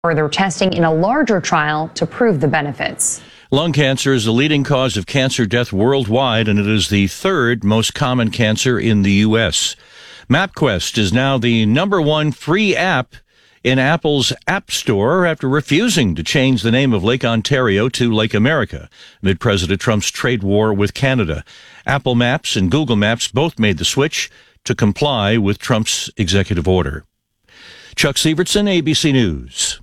further testing in a larger trial to prove the benefits. Lung cancer is the leading cause of cancer death worldwide, and it is the third most common cancer in the U.S. MapQuest is now the #1 free app in Apple's App Store after refusing to change the name of Lake Ontario to Lake America amid President Trump's trade war with Canada. Apple Maps and Google Maps both made the switch to comply with Trump's executive order. Chuck Sievertson, ABC News.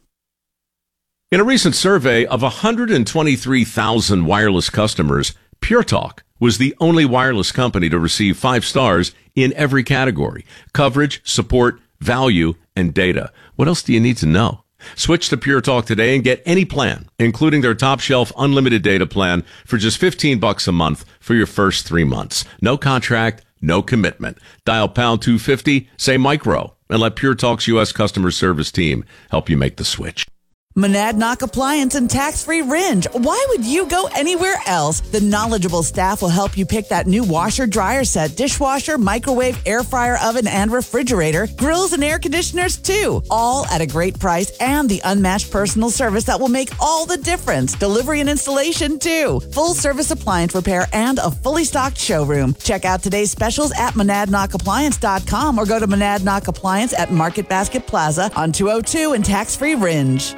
In a recent survey of 123,000 wireless customers, Pure Talk was the only wireless company to receive 5 stars in every category: coverage, support, value, and data. What else do you need to know? Switch to Pure Talk today and get any plan, including their top shelf unlimited data plan, for just $15 a month for your first 3 months. No contract, no commitment. Dial pound 250, say micro, and let Pure Talk's U.S. customer service team help you make the switch. Monadnock Appliance and Tax-Free Ringe. Why would you go anywhere else? The knowledgeable staff will help you pick that new washer, dryer set, dishwasher, microwave, air fryer, oven, and refrigerator, grills and air conditioners too. All at a great price and the unmatched personal service that will make all the difference. Delivery and installation too. Full service appliance repair and a fully stocked showroom. Check out today's specials at monadnockappliance.com or go to Monadnock Appliance at Market Basket Plaza on 202 and Tax-Free Ringe.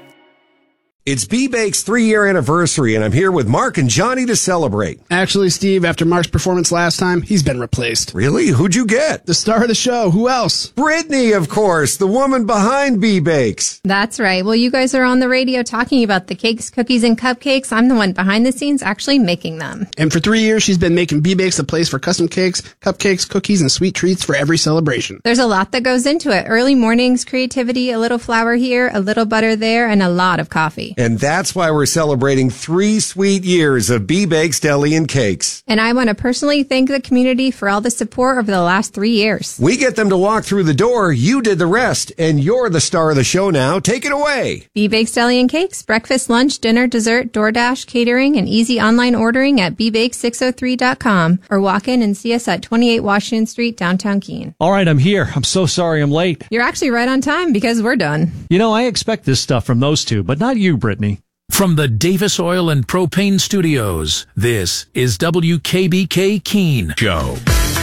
It's B-Bake's 3-year anniversary, and I'm here with Mark and Johnny to celebrate. Actually, Steve, after Mark's performance last time, he's been replaced. Really? Who'd you get? The star of the show. Who else? Brittany, of course, the woman behind B-Bakes. That's right. Well, you guys are on the radio talking about the cakes, cookies, and cupcakes. I'm the one behind the scenes actually making them. And for 3 years, she's been making B-Bakes a place for custom cakes, cupcakes, cookies, and sweet treats for every celebration. There's a lot that goes into it. Early mornings, creativity, a little flour here, a little butter there, and a lot of coffee. And that's why we're celebrating 3 sweet years of B-Bakes Deli and Cakes. And I want to personally thank the community for all the support over the last 3 years. We get them to walk through the door. You did the rest, and you're the star of the show now. Take it away. B-Bakes Deli and Cakes, breakfast, lunch, dinner, dessert, DoorDash, catering, and easy online ordering at bbake603.com or walk in and see us at 28 Washington Street, downtown Keene. All right, I'm here. I'm so sorry I'm late. You're actually right on time because we're done. You know, I expect this stuff from those two, but not you, Brittany. From the Davis Oil and Propane Studios, this is WKBK Keene Show.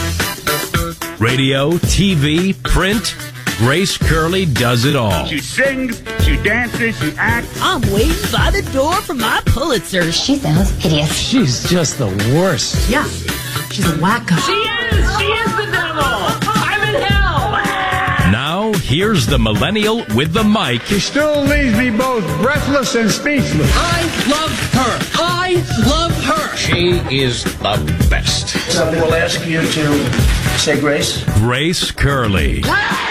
Radio, TV, print, Grace Curley does it all. She sings, she dances, she acts. I'm waiting by the door for my Pulitzer. She sounds hideous. She's just the worst. Yeah, she's a wacko. She is the devil. I'm in hell. Now, here's the millennial with the mic. She still leaves me both breathless and speechless. I love her. I love her. She is the best. Somebody will ask you to say grace. Grace Curley.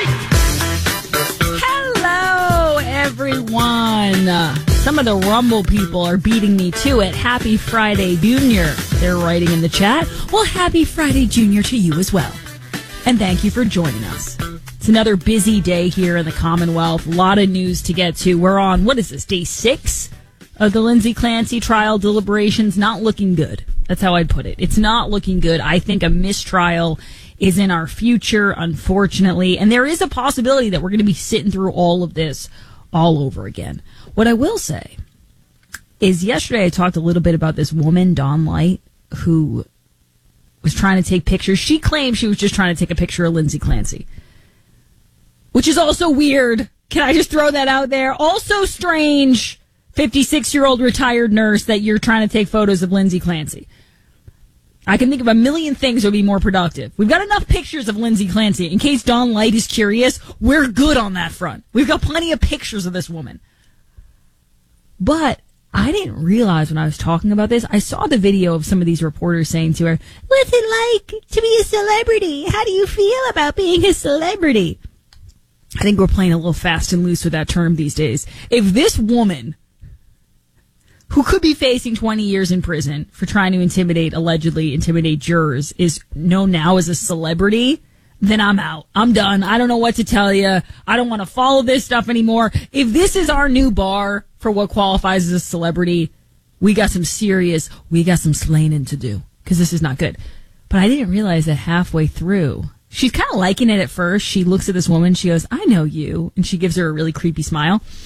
Hello, everyone. Some of the Rumble people are beating me to it. Happy Friday, Junior. They're writing in the chat. Well, happy Friday, Junior, to you as well. And thank you for joining us. It's another busy day here in the Commonwealth. A lot of news to get to. We're on, what is this, day 6 of the Lindsay Clancy trial deliberations? Not looking good. That's how I'd put it. It's not looking good. I think a mistrial is in our future, unfortunately. And there is a possibility that we're going to be sitting through all of this all over again. What I will say is yesterday I talked a little bit about this woman, Dawn Light, who was trying to take pictures. She claimed she was just trying to take a picture of Lindsay Clancy, which is also weird. Can I just throw that out there? Also strange, 56-year-old retired nurse, that you're trying to take photos of Lindsay Clancy. I can think of a million things that would be more productive. We've got enough pictures of Lindsay Clancy. In case Dawn Light is curious, we're good on that front. We've got plenty of pictures of this woman. But I didn't realize when I was talking about this, I saw the video of some of these reporters saying to her, "What's it like to be a celebrity? How do you feel about being a celebrity?" I think we're playing a little fast and loose with that term these days. If this woman, who could be facing 20 years in prison for trying to allegedly intimidate jurors, is known now as a celebrity, then I'm out. I'm done. I don't know what to tell you. I don't want to follow this stuff anymore. If this is our new bar for what qualifies as a celebrity, we got some slaining to do, because this is not good. But I didn't realize that halfway through, she's kind of liking it at first. She looks at this woman. She goes, "I know you." And she gives her a really creepy smile.